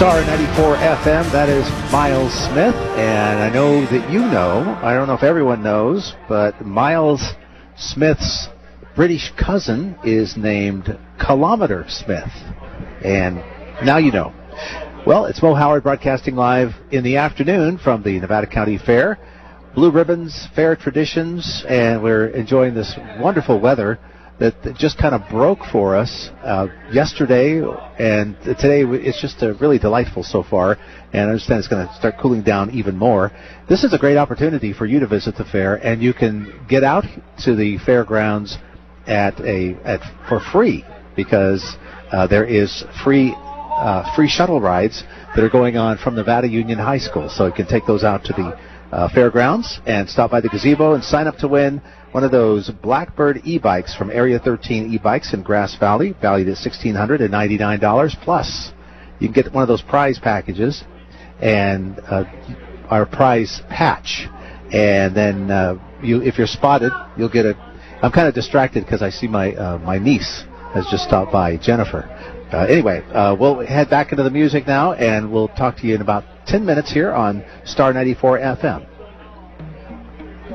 Star 94 FM, that is Miles Smith, and I know that you know, I don't know if everyone knows, but Miles Smith's British cousin is named Kilometer Smith, and now you know. Well, it's Mo Howard broadcasting live in the afternoon from the Nevada County Fair. Blue ribbons, fair traditions, and we're enjoying this wonderful weather that just kind of broke for us yesterday, and today it's just really delightful so far, and I understand it's going to start cooling down even more. This is a great opportunity for you to visit the fair, and you can get out to the fairgrounds for free, because there is free shuttle rides that are going on from Nevada Union High School, so you can take those out to the fairgrounds and stop by the gazebo and sign up to win one of those Blackbird e-bikes from Area 13 e-bikes in Grass Valley, valued at $1,699. Plus, you can get one of those prize packages and our prize patch. And then if you're spotted, you'll get a... I'm kind of distracted because I see my niece has just stopped by, Jennifer. Anyway, we'll head back into the music now, and we'll talk to you in about 10 minutes here on Star 94 FM.